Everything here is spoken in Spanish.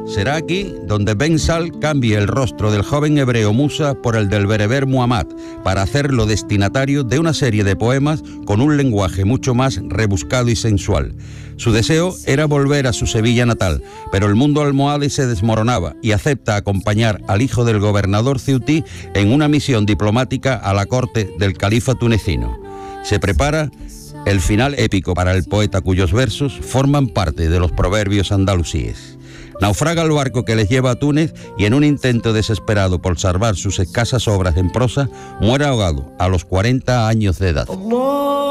Será aquí donde Ben Sal cambie el rostro del joven hebreo Musa por el del bereber Muhammad, para hacerlo destinatario de una serie de poemas con un lenguaje mucho más rebuscado y sensual. Su deseo era volver a su Sevilla natal, pero el mundo almohade se desmoronaba y acepta acompañar al hijo del gobernador ceutí en una misión diplomática a la corte del califa tunecino. Se prepara el final épico para el poeta cuyos versos forman parte de los proverbios andalusíes. Naufraga el barco que les lleva a Túnez y en un intento desesperado por salvar sus escasas obras en prosa, muere ahogado a los 40 años de edad.